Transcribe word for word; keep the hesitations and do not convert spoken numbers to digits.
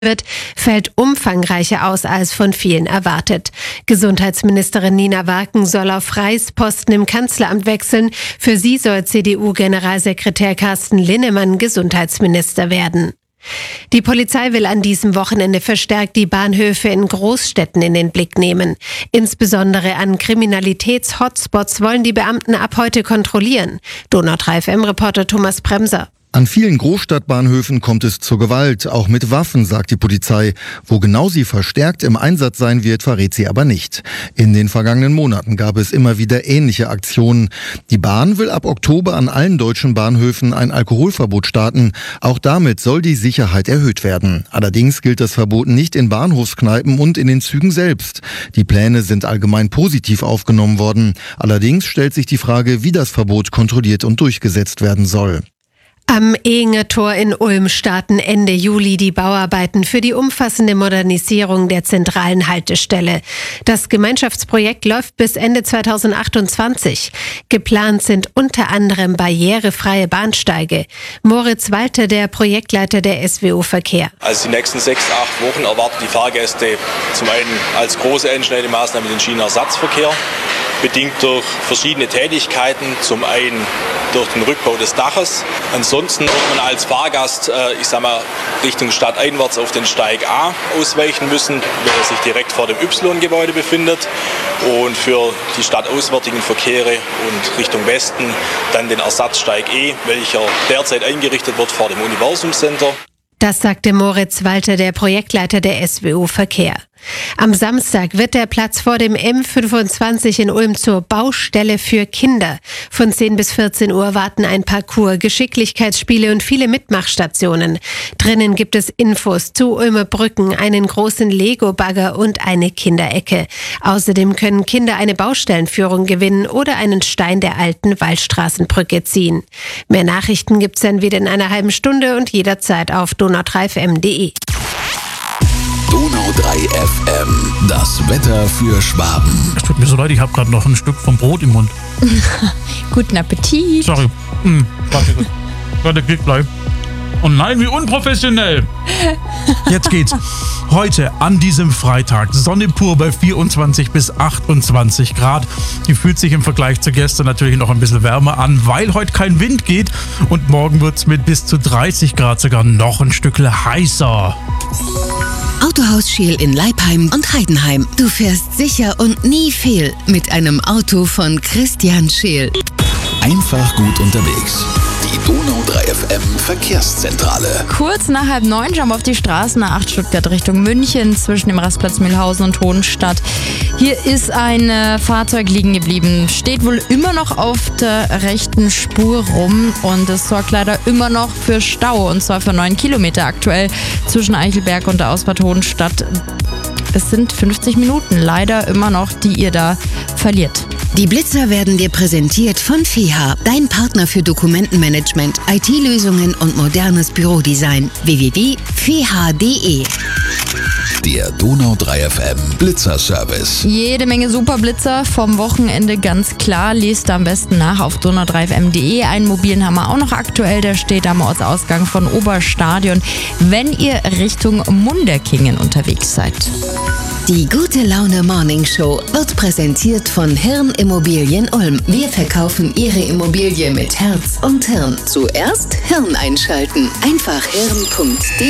wird, fällt umfangreicher aus als von vielen erwartet. Gesundheitsministerin Nina Warken soll auf Freys Posten im Kanzleramt wechseln. Für sie soll C D U-Generalsekretär Carsten Linnemann Gesundheitsminister werden. Die Polizei will an diesem Wochenende verstärkt die Bahnhöfe in Großstädten in den Blick nehmen. Insbesondere an Kriminalitäts-Hotspots wollen die Beamten ab heute kontrollieren. Donau drei F M-Reporter Thomas Bremser. An vielen Großstadtbahnhöfen kommt es zur Gewalt, auch mit Waffen, sagt die Polizei. Wo genau sie verstärkt im Einsatz sein wird, verrät sie aber nicht. In den vergangenen Monaten gab es immer wieder ähnliche Aktionen. Die Bahn will ab Oktober an allen deutschen Bahnhöfen ein Alkoholverbot starten. Auch damit soll die Sicherheit erhöht werden. Allerdings gilt das Verbot nicht in Bahnhofskneipen und in den Zügen selbst. Die Pläne sind allgemein positiv aufgenommen worden. Allerdings stellt sich die Frage, wie das Verbot kontrolliert und durchgesetzt werden soll. Am Ehinger Tor in Ulm starten Ende Juli die Bauarbeiten für die umfassende Modernisierung der zentralen Haltestelle. Das Gemeinschaftsprojekt läuft bis Ende zweitausendachtundzwanzig. Geplant sind unter anderem barrierefreie Bahnsteige. Moritz Walter, der Projektleiter der S W O Verkehr. Also die nächsten sechs, acht Wochen erwarten die Fahrgäste zum einen als große einschneidende Maßnahme den Schienenersatzverkehr, bedingt durch verschiedene Tätigkeiten, zum einen durch den Rückbau des Daches. Ansonsten wird man als Fahrgast, äh, ich sag mal, Richtung Stadt einwärts auf den Steig A ausweichen müssen, welcher sich direkt vor dem Y-Gebäude befindet. Und für die stadtauswärtigen Verkehre und Richtung Westen dann den Ersatzsteig E, welcher derzeit eingerichtet wird vor dem Universum Center. Das sagte Moritz Walter, der Projektleiter der S W O Verkehr. Am Samstag wird der Platz vor dem M fünfundzwanzig in Ulm zur Baustelle für Kinder. Von zehn bis vierzehn Uhr warten ein Parcours, Geschicklichkeitsspiele und viele Mitmachstationen. Drinnen gibt es Infos zu Ulmer Brücken, einen großen Lego-Bagger und eine Kinderecke. Außerdem können Kinder eine Baustellenführung gewinnen oder einen Stein der alten Waldstraßenbrücke ziehen. Mehr Nachrichten gibt's dann wieder in einer halben Stunde und jederzeit auf donau drei F M punkt de. Donau drei F M, das Wetter für Schwaben. Es tut mir so leid, ich habe gerade noch ein Stück vom Brot im Mund. Guten Appetit. Sorry. Hm, warte kurz. Warte, klick bleiben. Oh nein, wie unprofessionell. Jetzt geht's. Heute an diesem Freitag Sonne pur bei vierundzwanzig bis achtundzwanzig Grad. Die fühlt sich im Vergleich zu gestern natürlich noch ein bisschen wärmer an, weil heute kein Wind geht. Und morgen wird's mit bis zu dreißig Grad sogar noch ein Stückle heißer. Autohaus Scheel in Leipheim und Heidenheim. Du fährst sicher und nie fehl mit einem Auto von Christian Scheel. Einfach gut unterwegs. Die Donau drei F M Verkehrszentrale. Kurz nach halb neun schauen wir auf die Straßen A acht Stuttgart Richtung München zwischen dem Rastplatz Mühlhausen und Hohenstadt. Hier ist ein äh, Fahrzeug liegen geblieben. Steht wohl immer noch auf der rechten Spur rum und es sorgt leider immer noch für Stau und zwar für neun Kilometer aktuell zwischen Eichelberg und der Ausfahrt Hohenstadt. Es sind fünfzig Minuten leider immer noch, die ihr da verliert. Die Blitzer werden dir präsentiert von F E H, dein Partner für Dokumentenmanagement, I T-Lösungen und modernes Bürodesign. w w w punkt f e h punkt de. Der Donau drei F M Blitzerservice. Jede Menge Superblitzer vom Wochenende, ganz klar. Lest am besten nach auf donau drei F M punkt de. Einen mobilen haben wir auch noch aktuell, der steht am Ortsausgang von Oberstadion, wenn ihr Richtung Munderkingen unterwegs seid. Die Gute Laune Morning Show wird präsentiert von Hirn Immobilien Ulm. Wir verkaufen Ihre Immobilie mit Herz und Hirn. Zuerst Hirn einschalten. Einfach hirn punkt de.